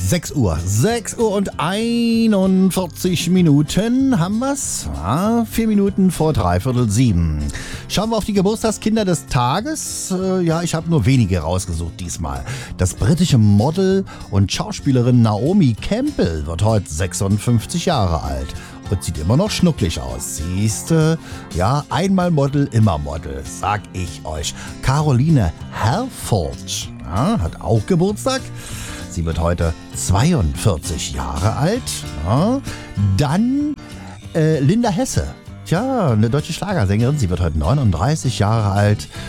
6 Uhr und 41 Minuten haben wir's. Ja, 4 Minuten vor 6:45. Schauen wir auf die Geburtstagskinder des Tages. Ja, ich habe nur wenige rausgesucht diesmal. Das britische Model und Schauspielerin Naomi Campbell wird heute 56 Jahre alt. Und sieht immer noch schnucklig aus. Siehste, ja, einmal Model, immer Model, sag ich euch. Caroline Herford, ja, hat auch Geburtstag. Sie wird heute 42 Jahre alt. Ja. Dann Linda Hesse. Tja, eine deutsche Schlagersängerin. Sie wird heute 39 Jahre alt.